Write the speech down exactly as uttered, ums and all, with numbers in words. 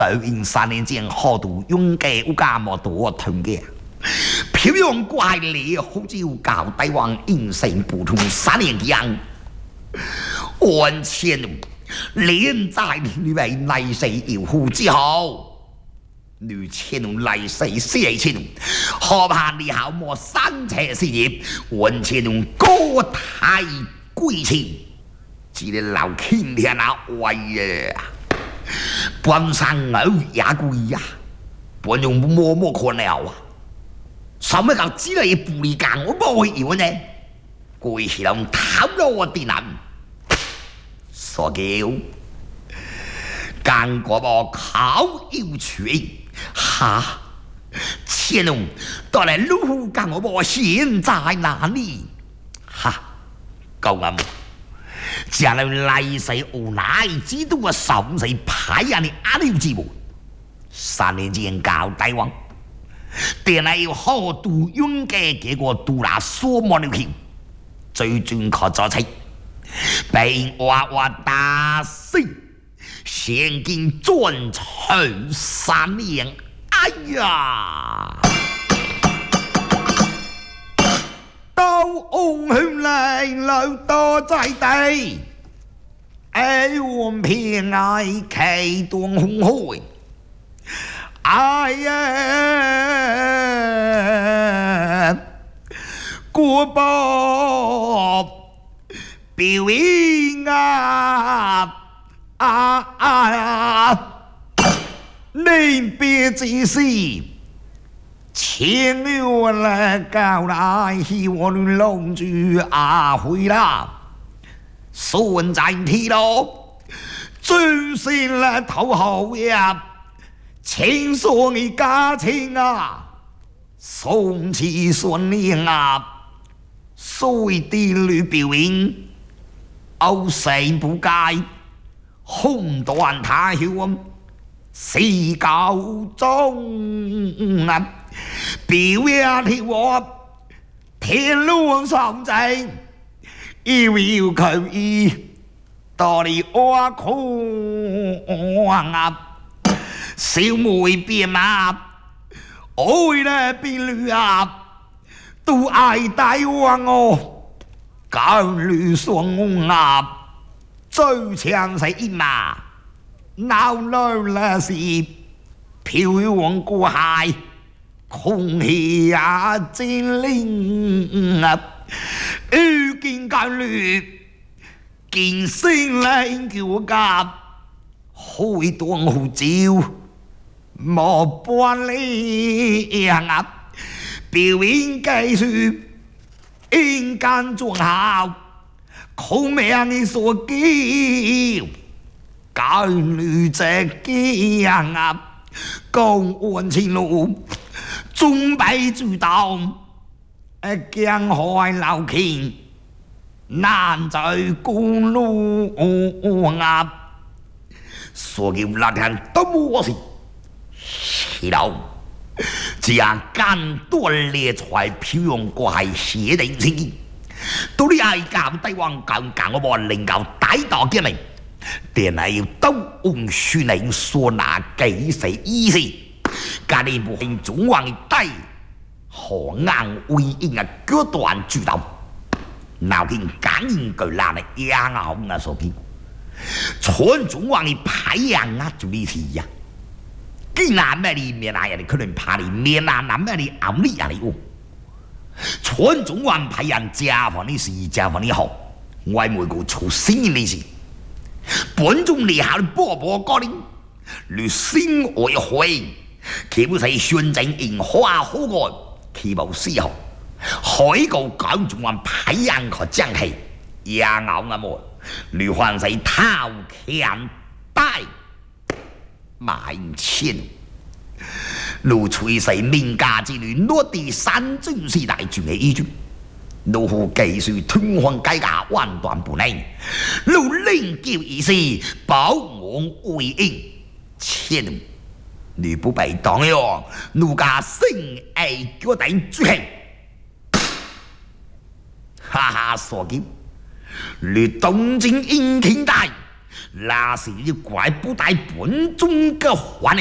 抖音三年前好多勇敢有咁么多同嘅，漂洋过海嚟好就搞大王人生不同三年样，完全连在你为来世有福之后，你前来世写前，何怕你好么三切事业，完全用高抬贵气，只个老天天啊喂呀！本身偶也贵呀，本用默默可了啊！什么叫只类不离干我冇去要呢？贵是用头脑的人，所叫干过我口有权哈！乾隆到来路干我我现在哪里？哈，够啱。将来来世无奈之都嘅上世派人嘅阿廖之母，三年前教大王，定係要好度勇嘅，結果度那所望了橋，最準確咗出，被娃娃打死，現今轉去三年，哎呀！刀翁向嚟留多在地，哎王偏愛企當紅海，哎呀，過波表演啊啊啊！你別自私。千月来高来，希望龙珠阿回啦，顺在天路，专心来讨好呀，轻松的家庭啊，送起顺利啊，所以地律表演，傲神不改，红断他乡，四教中啊。表演的我天路上在，要要求意到你我空啊，小妹變馬，愛咧變女啊，都愛大王我，教女雙啊，最強是一馬，鬧來了是漂洋過海。空氣啊，精靈啊，遇見間女，見聲嚟叫夾，開檔號照，莫半理啊！表演技術應間裝效，孔明你所叫，間女隻機啊，公安前路。中備主導，誒江海流傾，難在公路鴨，所叫那天都冇事，是咯，只係間多列出來漂洋過海寫定先見，到你係教帝王教教我冇令教大道嘅命，定係要都按算嚟所拿幾世意思。家里部分中王的帶，何硬為應嘅腳段主導，鬧見感應佢爛嘅樣啊紅啊所見，全中王的排樣啊就呢次呀，既然咩你面啊人哋可能怕你面啊嗱咩你暗你人哋喎，全中王排樣加翻啲事加翻啲好，我每個出新嘅事，本中你下波波高齡，你心為會。岂不是宣政櫻花好愛，岂無絲毫？海告講中話排人和將氣，也咬啱麼？你還是頭強大萬千，如吹勢名家之女，落地三尊四大轉嘅依據，如何技術吞荒改革萬斷不能，如領教一時，保我為應，千。你不被當了，奴家生愛決定主行，哈哈，傻劍！你東京應天大， 那是你怪不带本宗的话呢？